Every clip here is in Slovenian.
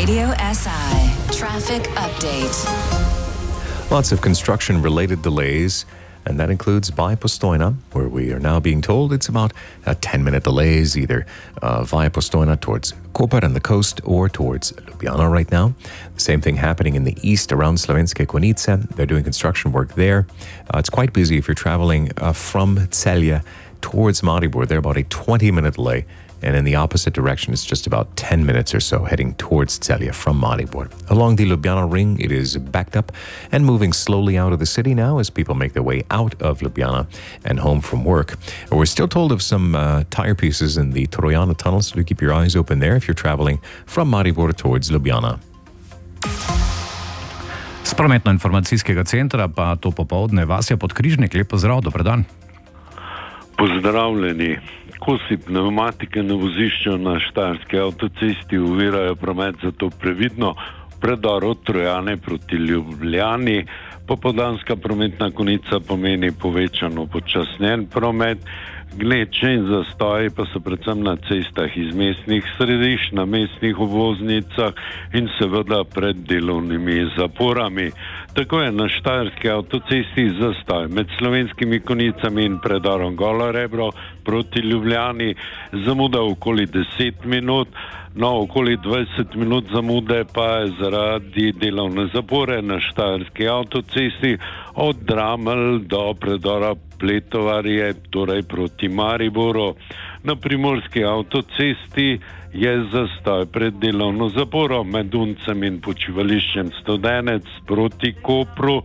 Radio SI Traffic Update. Lots of construction-related delays, and that includes by Postojna, where we are now being told it's about a 10-minute delays, either via Postojna towards Koper and the coast or towards Ljubljana right now. The same thing happening in the east around Slovenske Konjice. They're doing construction work there. It's quite busy if you're traveling from Celje towards Maribor. They're about a 20-minute delay. And in the opposite direction, it's just about 10 minutes or so heading towards Celje from Maribor. Along the Ljubljana ring, it is backed up and moving slowly out of the city now as people make their way out of Ljubljana and home from work. We're still told of some tire pieces in the Trojana tunnel, so do keep your eyes open there if you're traveling from Maribor towards Ljubljana. Z prometno-informacijskega centra pa to popoldne Vasja Podkrižnik. Lep pozdrav, dober dan. Pozdravljeni. Kosi pnevmatike na vozišču na Štajerski avtocesti ovirajo promet, zato previdno predor od Trojane proti Ljubljani. Popoldanska prometna konica pomeni povečan upočasnjen promet. Gneče in zastoji pa so predvsem na cestah iz mestnih središč, na mestnih obvoznicah in seveda pred delovnimi zaporami. Tako je na Štajerski avtocesti zastoj med Slovenskimi Konjicami in predorom Golo Rebro proti Ljubljani, zamuda okoli 10 minut, okoli 20 minut zamude pa je zaradi delovne zapore na Štajerski avtocesti od Dramelj do predora Pletovarje, torej proti Mariboru. Na Primorski avtocesti je zastoj pred delovno zaporo med Uncem in počivališčem Studenec proti Kopru.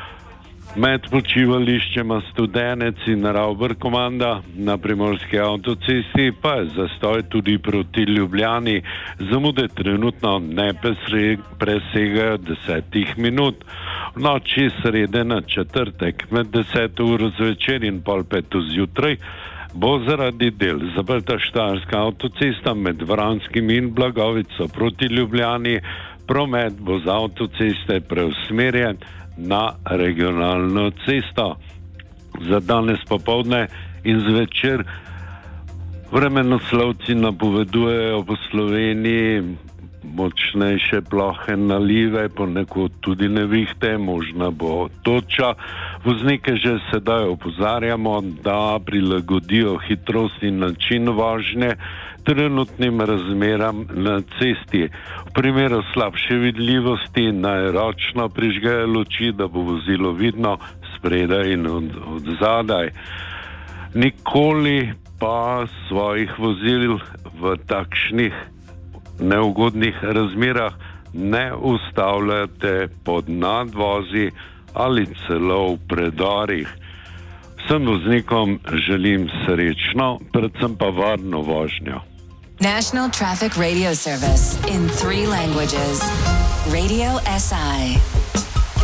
Med počivališčema Studenec in Ravber-Komanda na Primorski avtocesti pa je zastoj tudi proti Ljubljani. Zamude trenutno ne presegajo 10 minut. V noči srede na četrtek med 10 uro zvečer in pol 5 zjutraj bo zaradi del zaprta Štajerska avtocesta med Vranskim in Blagovico proti Ljubljani. Promet bo z avtoceste preusmerjen na regionalno cesto. Za danes popoldne in zvečer vremenoslovci napovedujejo po Sloveniji močnejše plohe nalive, ponekod tudi nevihte, možna bo toča. Voznike že sedaj opozarjamo, da prilagodijo hitrost in način vožnje trenutnim razmeram na cesti. V primeru slabše vidljivosti naj ročno prižgejo luči, da bo vozilo vidno spredaj in od zadaj. Nikoli pa svojih vozil v takšnih neugodnih razmerah ne ustavljate pod nadvozi ali celo v predorih. Vsem voznikom želim srečno, predvsem pa varno vožnjo. National Traffic Radio Service in 3 languages. Radio SI.